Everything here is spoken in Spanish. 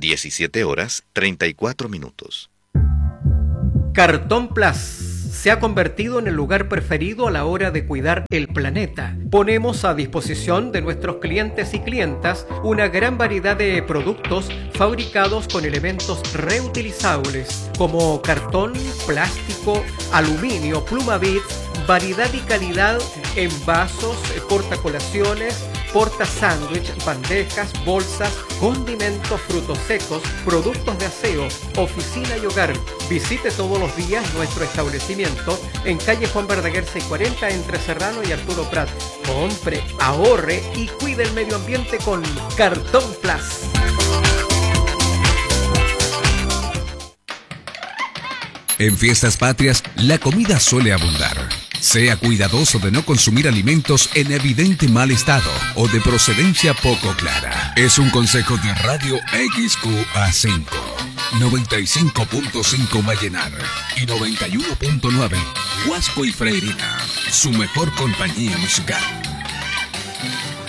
17 horas 34 minutos. Cartón Plus se ha convertido en el lugar preferido a la hora de cuidar el planeta. Ponemos a disposición de nuestros clientes y clientas una gran variedad de productos fabricados con elementos reutilizables como cartón, plástico, aluminio, plumavit, variedad y calidad en vasos, portacolaciones, porta sándwich, bandejas, bolsas, condimentos, frutos secos, productos de aseo, oficina y hogar. Visite todos los días nuestro establecimiento en calle Juan Verdaguer 640 entre Serrano y Arturo Prat. Compre, ahorre y cuide el medio ambiente con Cartón Plus. En fiestas patrias, la comida suele abundar. Sea cuidadoso de no consumir alimentos en evidente mal estado o de procedencia poco clara. Es un consejo de Radio XQA5, 95.5 Vallenar y 91.9 Huasco y Freirina, su mejor compañía musical.